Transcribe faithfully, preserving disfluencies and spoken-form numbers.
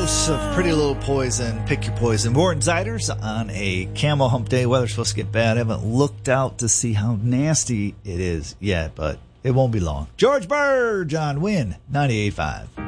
dose of Pretty Little Poison. Pick your poison. More insiders on a camel hump day. Weather's supposed to get bad. I haven't looked out to see how nasty it is yet, but it won't be long. George Burge on Win ninety-eight point five.